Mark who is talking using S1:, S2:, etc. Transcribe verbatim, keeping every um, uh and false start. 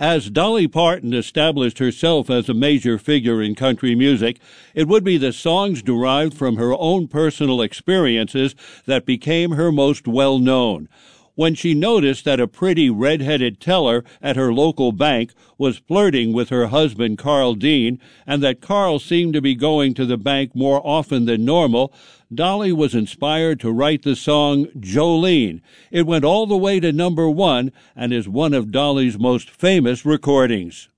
S1: As Dolly Parton established herself as a major figure in country music, it would be the songs derived from her own personal experiences that became her most well-known. When she noticed that a pretty red-headed teller at her local bank was flirting with her husband Carl Dean, and that Carl seemed to be going to the bank more often than normal, Dolly was inspired to write the song Jolene. It went all the way to number one and is one of Dolly's most famous recordings.